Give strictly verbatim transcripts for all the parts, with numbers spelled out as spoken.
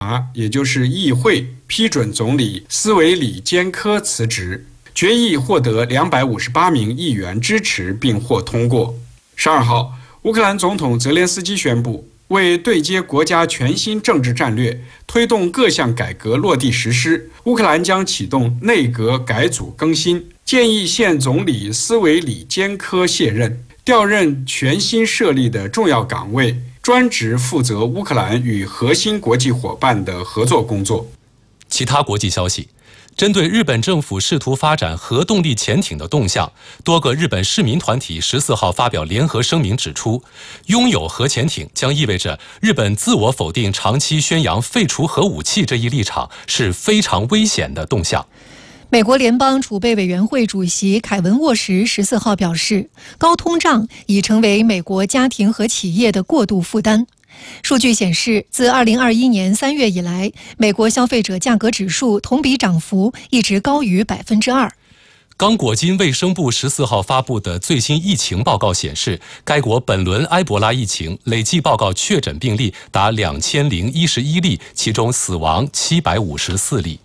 也就是议会批准总理斯维里坚科辞职，决议获得两百五十八名议员支持并获通过。十二号，乌克兰总统泽连斯基宣布，为对接国家全新政治战略，推动各项改革落地实施，乌克兰将启动内阁改组更新，建议现总理斯维里坚科卸任，调任全新设立的重要岗位，专职负责乌克兰与核心国际伙伴的合作工作。 其他国际消息，针对日本政府试图发展核动力潜艇的动向，多个日本市民团体十四号发表联合声明，指出，拥有核潜艇将意味着日本自我否定长期宣扬废除核武器这一立场是非常危险的动向。 美国联邦储备委员会主席凯文·沃什十四号表示，高通胀已成为美国家庭和企业的过度负担。数据显示，自二零二一年三月以来，美国消费者价格指数同比涨幅一直高于百分之二。 刚果金卫生部十四号发布的最新疫情报告显示，该国本轮埃博拉疫情累计报告确诊病例达两千零一十一例，其中死亡七百五十四例。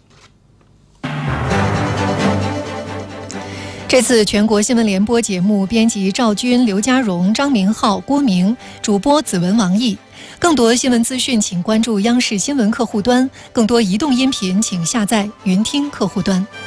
这次全国新闻联播节目编辑赵军、刘家荣、张明浩、郭明，主播子文、王毅。更多新闻资讯请关注央视新闻客户端，更多移动音频请下载云听客户端。